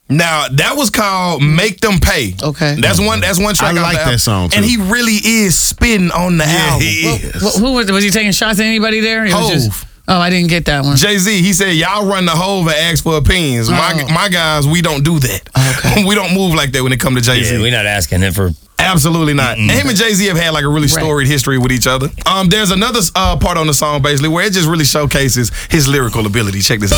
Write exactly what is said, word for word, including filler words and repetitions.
Now that was called "Make Them Pay." Okay, that's one. That's one track. I like that song too. And he really is spitting on the yeah, album. He is. Well, who was, was he taking shots at anybody there? It was Hove. just, oh, I didn't get that one. Jay-Z, he said, y'all run the Hove and ask for opinions. Oh. My my guys, we don't do that. Okay. We don't move like that when it comes to Jay-Z. Yeah, we're not asking him for. Absolutely not. Mm-mm. Him and Jay-Z have had like a really storied right. history with each other. Um, there's another uh, part on the song basically where it just really showcases his lyrical ability. Check this out.